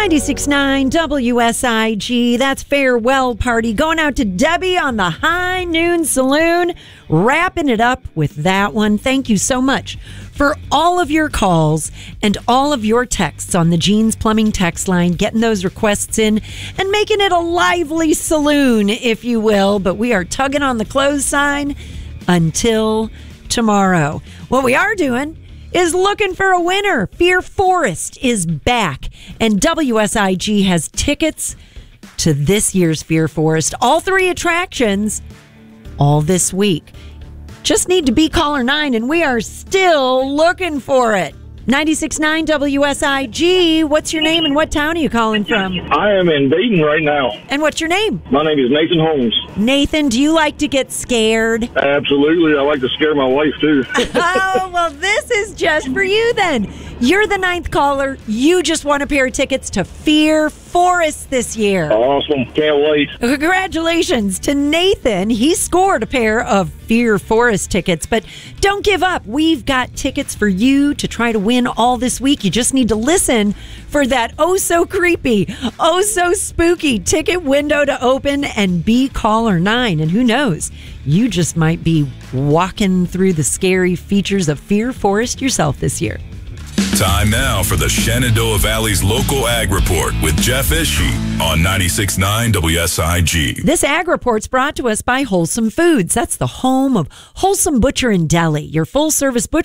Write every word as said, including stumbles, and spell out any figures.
ninety-six point nine W S I G. That's Farewell Party. Going out to Debbie on the High Noon Saloon. Wrapping it up with that one. Thank you so much for all of your calls and all of your texts on the Jeans Plumbing text line, getting those requests in and making it a lively saloon, if you will. But we are tugging on the close sign until tomorrow. What we are doing is looking for a winner. Fear Forest is back, and W S I G has tickets to this year's Fear Forest. All three attractions, all this week. Just need to be caller nine, and we are still looking for it. ninety-six point nine W S I G. What's your name and what town are you calling from? I am in Dayton right now. And what's your name? My name is Nathan Holmes. Nathan, do you like to get scared? Absolutely. I like to scare my wife, too. Oh, well, this is just for you then. You're the ninth caller. You just won a pair of tickets to Fear Forest this year. Awesome. Can't wait. Congratulations to Nathan. He scored a pair of Fear Forest tickets, but don't give up. We've got tickets for you to try to win all this week. You just need to listen for that oh so creepy, oh so spooky ticket window to open and be caller nine. And who knows, you just might be walking through the scary features of Fear Forest yourself this year. Time now for the Shenandoah Valley's local ag report with Jeff Ishii on ninety-six point nine W S I G. This ag report's brought to us by Wholesome Foods. That's the home of Wholesome Butcher and Deli, your full-service butcher